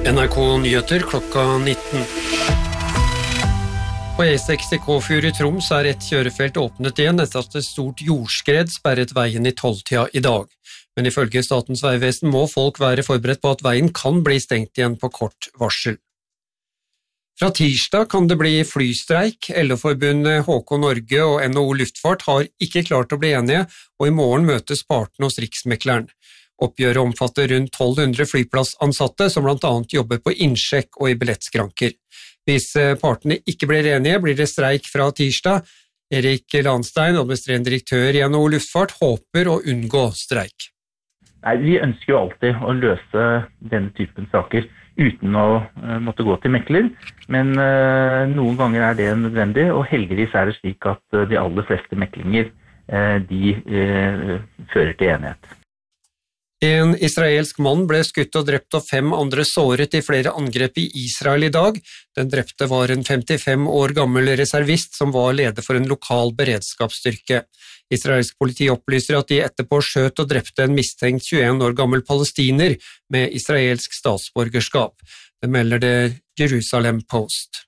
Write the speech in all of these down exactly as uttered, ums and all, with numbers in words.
N R K Nyheter klokka nitten. På E seks i Kåfjord i Troms er et kjørefelt åpnet igjen etter at et stort jordskred sperret veien i tolvtida i dag. Men ifølge Statens vegvesen må folk være forberedt på at veien kan bli stengt igjen på kort varsel. Fra tirsdag kan det bli flystreik. L O-forbundet H K Norge og N H O Luftfart har ikke klart å bli enige, og i morgen møtes partene hos Riksmekleren. Oppgjøret omfatter rundt tolv hundre flyplassansatte som blant annet jobber på innsjekk og i billettskranker. Hvis partene ikke blir enige, blir det streik fra tirsdag. Erik Landstein, administrerende direktør i N H O Luftfart, håper å unngå streik. Nei, vi ønsker jo alltid å løse denne typen saker uten å uh, måtte gå til mekler, men uh, noen ganger er det nødvendig, og heldigvis er det slik at uh, de aller fleste meklinger uh, de uh, fører til enighet. En israelsk mann ble skutt og drept og fem andre såret i flere angrep i Israel i dag. Den drepte var en femtifem år gammel reservist som var leder for en lokal beredskapsstyrke. Israelsk politi opplyser at de etterpå skjøt og drepte en mistenkt tjueen år gammel palestiner med israelsk statsborgerskap. Det melder det Jerusalem Post.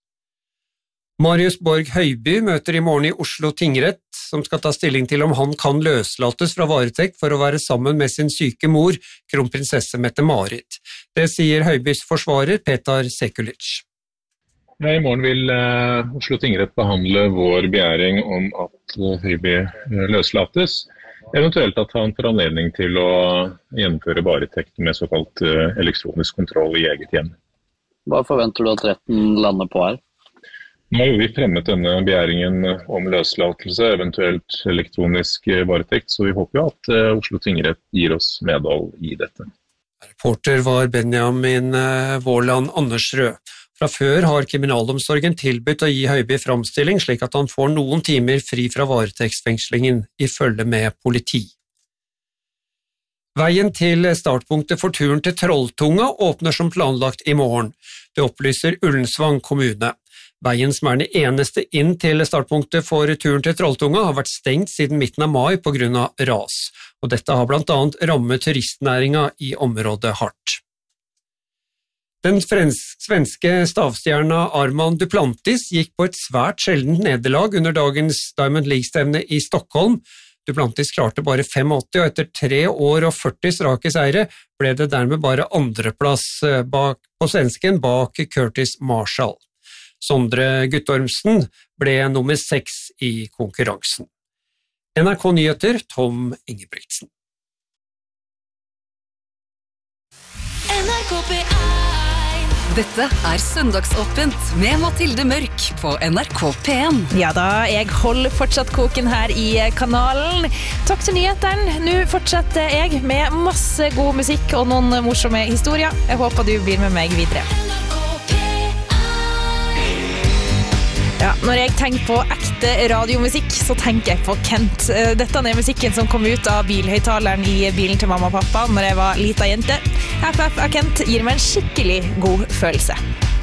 Marius Borg Høiby møter i morgen i Oslo tingrett, som skal ta stilling til om han kan løslates fra varetekt for å være sammen med sin syke mor, kronprinsesse Mette-Marit. Det sier Høibys forsvarer Petar Sekulic. Ja, I morgen vil uh, Oslo tingrett behandle vår begjæring om at uh, Høiby uh, løslates, eventuelt at han får anledning til å gjennomføre varetekt med såkalt uh, elektronisk kontroll i eget hjem. Hva forventer du at retten lander på her? Nå har vi fremmet denne begjæringen om løslatelse, eventuelt elektronisk varetekt, så vi håper jo at uh, Oslo tingrett gir oss medhold i dette. Reporter var Benjamin uh, Vårland Andersrød. Fra før har kriminalomsorgen tilbudt å gi Høiby framstilling, slik at han får noen timer fri fra varetektsfengslingen i følge med politi. Veien til startpunktet for turen til Trolltunga åpner som planlagt i morgen. Det opplyser Ullensvang kommune. Veien som er den eneste inn til startpunktet for turen til Trolltunga har vært stengt siden midten av mai på grunn av ras, og dette har blant annet rammet turistnæringa i området hardt. Den svenske stavstjerna Armand Duplantis gikk på et svært sjeldent nederlag under dagens Diamond League-stevne i Stockholm. Duplantis klarte bare åttifem, og etter tre år og førti strake seire ble det dermed bare andreplass bak, på svensken bak Curtis Marshall. Sondre Guttormsen ble nummer seks i konkurransen. N R K Nyheter, Tom Ingebrigtsen. N R K P én. Dette er Søndagsåpent med Mathilde Mørk på N R K P én. Ja da, jeg holder fortsatt koken her i kanalen. Takk til nyhetene. Nå fortsetter jeg med masse god musikk og noen morsomme historier. Jeg håper du blir med meg videre. Ja, når jeg tenker på ekte radiomusikk, så tenker jeg på Kent. Dette er musikken som kom ut av bilhøyttaleren i bilen til mamma og pappa når jeg var liten jente. F F av Kent gir meg en skikkelig god følelse.